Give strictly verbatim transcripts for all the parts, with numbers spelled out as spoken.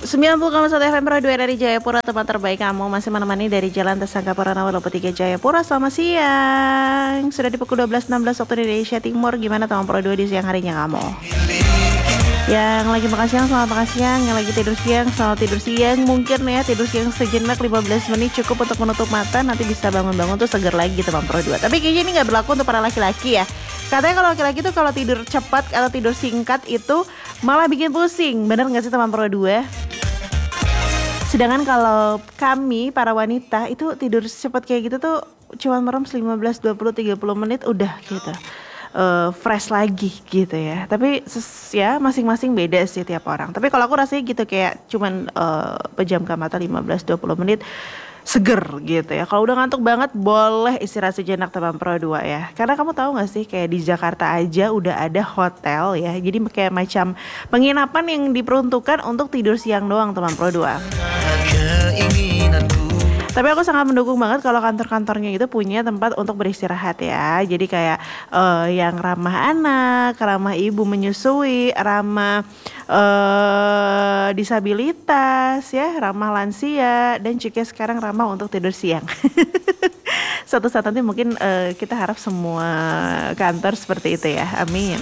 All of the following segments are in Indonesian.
sembilan puluh koma satu F M Pro dua dari Jayapura, tempat terbaik kamu masih menemani dari Jalan Tersangka Puranawa dua puluh tiga Jayapura. Selamat siang. Sudah di pukul dua belas enam belas waktu Indonesia Timur. Gimana teman Pro dua di siang harinya kamu? Yang lagi makan siang, selamat makan siang. Yang lagi tidur siang, selamat tidur siang. Mungkin ya tidur siang sejenak lima belas menit cukup untuk menutup mata. Nanti bisa bangun-bangun tuh seger lagi teman Pro dua. Tapi kayaknya ini gak berlaku untuk para laki-laki ya. Katanya kalau laki-laki tuh kalau tidur cepat atau tidur singkat itu malah bikin pusing. Bener gak sih teman Pro dua? Sedangkan kalau kami para wanita itu tidur cepat kayak gitu tuh cuma merem lima belas, dua puluh, tiga puluh menit udah gitu. Uh, fresh lagi gitu ya. Tapi ses, ya masing-masing beda sih tiap orang. Tapi kalau aku rasanya gitu kayak cuman uh, pejamkan mata lima belas dua puluh menit seger gitu ya. Kalau udah ngantuk banget boleh istirahat sejenak teman Pro dua ya. Karena kamu tahu gak sih kayak di Jakarta aja udah ada hotel ya. Jadi kayak macam penginapan yang diperuntukkan untuk tidur siang doang teman Pro dua. Tapi aku sangat mendukung banget kalau kantor-kantornya itu punya tempat untuk beristirahat ya. Jadi kayak uh, yang ramah anak, ramah ibu menyusui, ramah uh, disabilitas ya, ramah lansia, dan juga sekarang ramah untuk tidur siang. Suatu saat nanti mungkin uh, kita harap semua kantor seperti itu ya. Amin.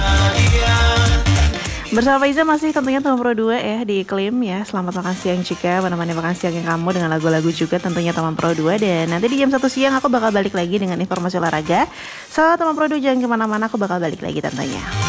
Bersama Faiza masih tentunya teman Pro dua ya di Iklim ya. Selamat makan siang juga, menemani makan siangnya kamu dengan lagu-lagu juga tentunya teman Pro dua. Dan nanti di jam satu siang aku bakal balik lagi dengan informasi olahraga. So teman Pro dua jangan kemana-mana, aku bakal balik lagi tentunya.